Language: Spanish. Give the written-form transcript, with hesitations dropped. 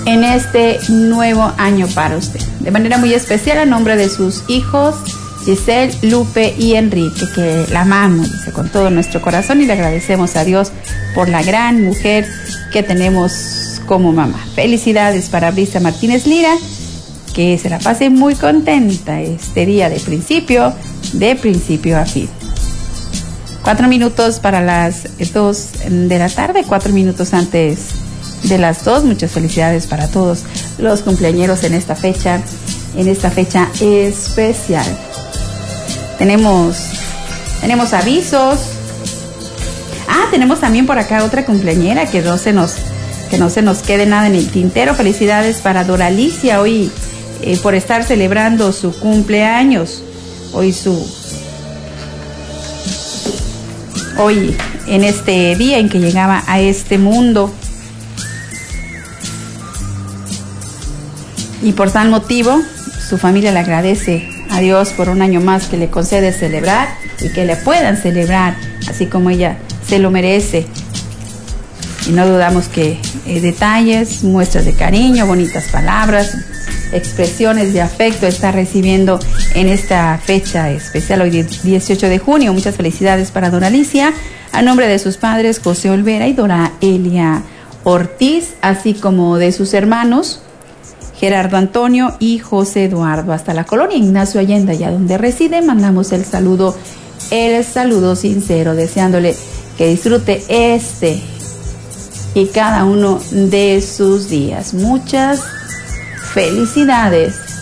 en este nuevo año para usted. De manera muy especial a nombre de sus hijos, Giselle, Lupe y Enrique, que la amamos, dice, con todo nuestro corazón, y le agradecemos a Dios por la gran mujer que tenemos como mamá. Felicidades para Brisa Martínez Lira, que se la pase muy contenta este día de principio a fin. 4 minutos para las 2 de la tarde, 4 minutos antes de las 2. Muchas felicidades para todos los cumpleañeros en esta fecha especial. Tenemos avisos. Tenemos también por acá otra cumpleañera que no se nos quede nada en el tintero. Felicidades para Doralicia hoy por estar celebrando su cumpleaños. Hoy en este día en que llegaba a este mundo. Y por tal motivo, su familia le agradece a Dios por un año más que le concede celebrar y que le puedan celebrar así como ella se lo merece. Y no dudamos que detalles, muestras de cariño, bonitas palabras, expresiones de afecto está recibiendo en esta fecha especial, hoy 18 de junio. Muchas felicidades para Dora Alicia, a nombre de sus padres José Olvera y Dora Elia Ortiz, así como de sus hermanos Gerardo Antonio y José Eduardo, hasta la colonia Ignacio Allende, allá donde reside. Mandamos el saludo sincero, deseándole que disfrute este y cada uno de sus días. Muchas felicidades.